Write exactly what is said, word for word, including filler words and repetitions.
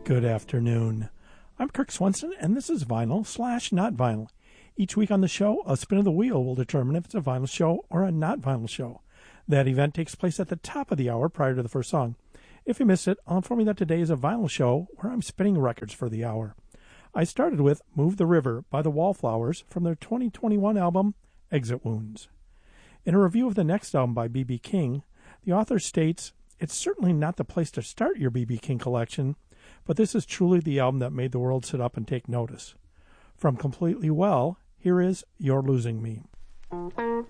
Good afternoon. I'm Kirk Swenson, and this is Vinyl slash Not Vinyl. Each week on the show, a spin of the wheel will determine if it's a vinyl show or a not vinyl show. That event takes place at the top of the hour prior to the first song. If you missed it, I'll inform you that today is a vinyl show where I'm spinning records for the hour. I started with Move the River by the Wallflowers from their twenty twenty-one album, Exit Wounds. In a review of the next album by B B King, the author states, "It's certainly not the place to start your B B King collection, but this is truly the album that made the world sit up and take notice." From Completely Well, here is You're Losing Me.